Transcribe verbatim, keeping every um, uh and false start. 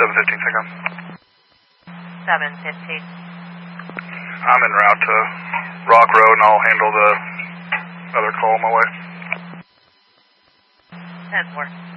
seven fifteen, Syncom. seven fifteen. I'm en route to Rock Road, and I'll handle the other call on my way. ten four.